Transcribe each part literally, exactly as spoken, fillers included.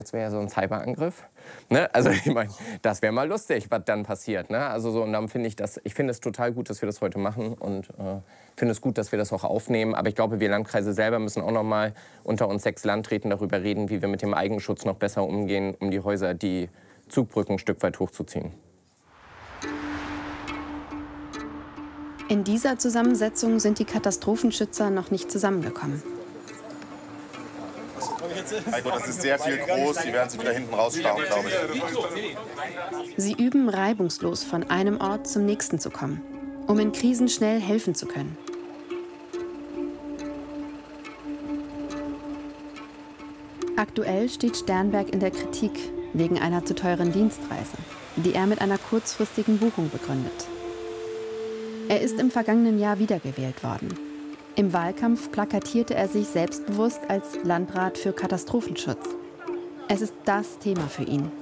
Das wäre ja so ein Cyberangriff. Ne? Also ich meine, das wäre mal lustig, was dann passiert. Ne? Also so, und dann finde ich das, ich finde es total gut, dass wir das heute machen und äh, finde es gut, dass wir das auch aufnehmen. Aber ich glaube, wir Landkreise selber müssen auch noch mal unter uns sechs Landräten darüber reden, wie wir mit dem Eigenschutz noch besser umgehen, um die Häuser, die Zugbrücken ein Stück weit hochzuziehen. In dieser Zusammensetzung sind die Katastrophenschützer noch nicht zusammengekommen. Heiko, das ist sehr viel groß, die werden sich wieder hinten rausschauen, glaube ich. Sie üben reibungslos von einem Ort zum nächsten zu kommen, um in Krisen schnell helfen zu können. Aktuell steht Sternberg in der Kritik wegen einer zu teuren Dienstreise, die er mit einer kurzfristigen Buchung begründet. Er ist im vergangenen Jahr wiedergewählt worden. Im Wahlkampf plakatierte er sich selbstbewusst als Landrat für Katastrophenschutz. Es ist das Thema für ihn.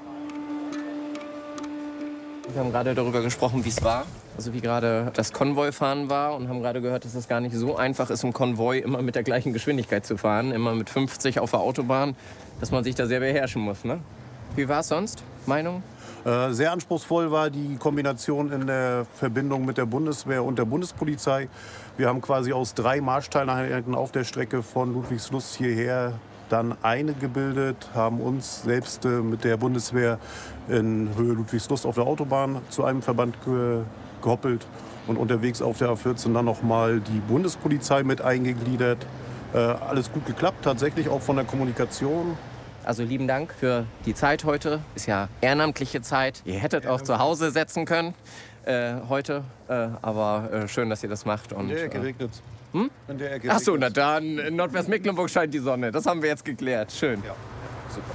Wir haben gerade darüber gesprochen, wie es war, also wie gerade das Konvoifahren war und haben gerade gehört, dass es gar nicht so einfach ist, im Konvoi immer mit der gleichen Geschwindigkeit zu fahren, immer mit fünfzig auf der Autobahn, dass man sich da sehr beherrschen muss. Ne? Wie war es sonst? Meinung? Äh, sehr anspruchsvoll war die Kombination in der Verbindung mit der Bundeswehr und der Bundespolizei. Wir haben quasi aus drei Marschteileinheiten auf der Strecke von Ludwigslust hierher dann eine gebildet, haben uns selbst äh, mit der Bundeswehr in Höhe Ludwigslust auf der Autobahn zu einem Verband ge gehoppelt und unterwegs auf der A vierzehn dann noch mal die Bundespolizei mit eingegliedert. Äh, alles gut geklappt, tatsächlich auch von der Kommunikation. Also lieben Dank für die Zeit heute. Ist ja ehrenamtliche Zeit. Ihr hättet auch zu Hause setzen können äh, heute. Äh, aber äh, schön, dass ihr das macht. Und, in der Ecke regnet es. Hm? In der Ecke Ach so, na dann, in Nordwestmecklenburg scheint die Sonne. Das haben wir jetzt geklärt. Schön. Ja, super.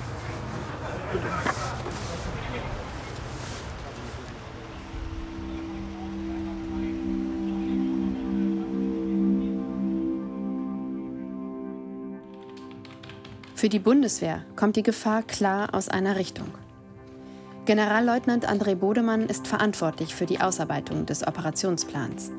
Für die Bundeswehr kommt die Gefahr klar aus einer Richtung. Generalleutnant André Bodemann ist verantwortlich für die Ausarbeitung des Operationsplans.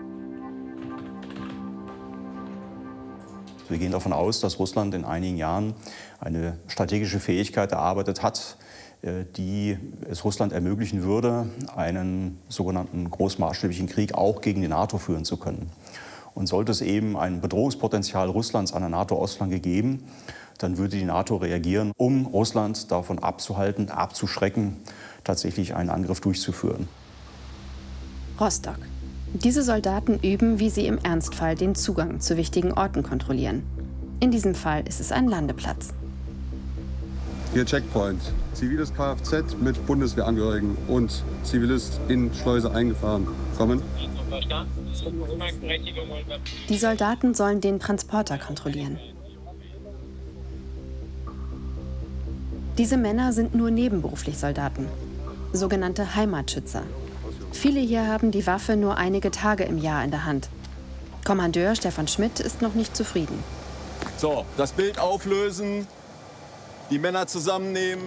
Wir gehen davon aus, dass Russland in einigen Jahren eine strategische Fähigkeit erarbeitet hat, die es Russland ermöglichen würde, einen sogenannten großmaßstäblichen Krieg auch gegen die NATO führen zu können. Und sollte es eben ein Bedrohungspotenzial Russlands an der NATO-Ostflanke geben, dann würde die NATO reagieren, um Russland davon abzuhalten, abzuschrecken, tatsächlich einen Angriff durchzuführen. Rostock. Diese Soldaten üben, wie sie im Ernstfall den Zugang zu wichtigen Orten kontrollieren. In diesem Fall ist es ein Landeplatz. Hier Checkpoint. Ziviles Kfz mit Bundeswehrangehörigen und Zivilist in Schleuse eingefahren. Kommen. Die Soldaten sollen den Transporter kontrollieren. Diese Männer sind nur nebenberuflich Soldaten, sogenannte Heimatschützer. Viele hier haben die Waffe nur einige Tage im Jahr in der Hand. Kommandeur Stefan Schmidt ist noch nicht zufrieden. So, das Bild auflösen, die Männer zusammennehmen.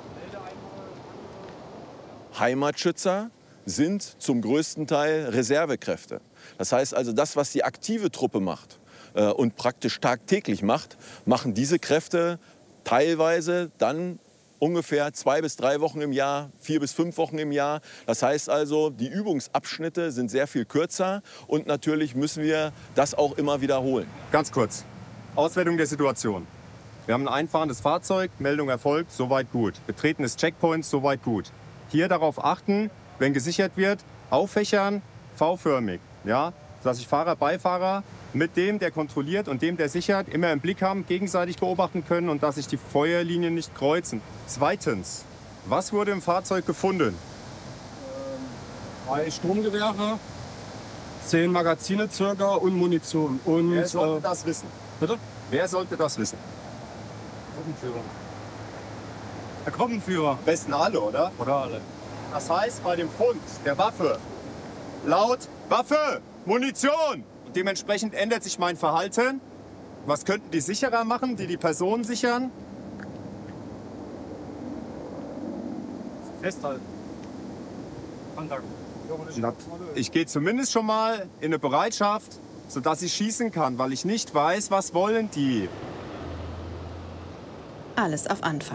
Heimatschützer sind zum größten Teil Reservekräfte. Das heißt also, das, was die aktive Truppe macht äh, und praktisch tagtäglich macht, machen diese Kräfte teilweise dann ungefähr zwei bis drei Wochen im Jahr, vier bis fünf Wochen im Jahr. Das heißt also, die Übungsabschnitte sind sehr viel kürzer und natürlich müssen wir das auch immer wiederholen. Ganz kurz, Auswertung der Situation. Wir haben ein einfahrendes Fahrzeug, Meldung erfolgt, soweit gut. Betreten des Checkpoints, soweit gut. Hier darauf achten, wenn gesichert wird, auffächern, V-förmig. Ja? Dass sich Fahrer, Beifahrer mit dem, der kontrolliert und dem, der sichert, immer im Blick haben, gegenseitig beobachten können und dass sich die Feuerlinien nicht kreuzen. Zweitens, was wurde im Fahrzeug gefunden? Drei Sturmgewehre, zehn Magazine circa und Munition. Und, Wer sollte äh, das wissen? Bitte? Wer sollte das wissen? Gruppenführer. Der Gruppenführer. Am besten alle, oder? Oder alle. Das heißt, bei dem Fund der Waffe laut Waffe, Munition. Und dementsprechend ändert sich mein Verhalten. Was könnten die Sicherer machen, die die Person sichern? Festhalten. Kontakt. Ich gehe zumindest schon mal in eine Bereitschaft, sodass ich schießen kann, weil ich nicht weiß, was wollen die. Alles auf Anfang.